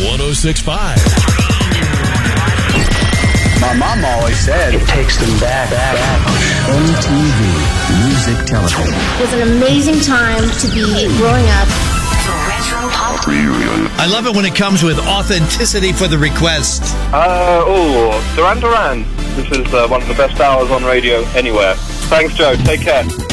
106.5. My mom always said it takes them back. MTV Music Television. It was an amazing time to be growing up. I love it when it comes with authenticity for the request. Duran Duran. This is one of the best hours on radio anywhere. Thanks, Joe. Take care.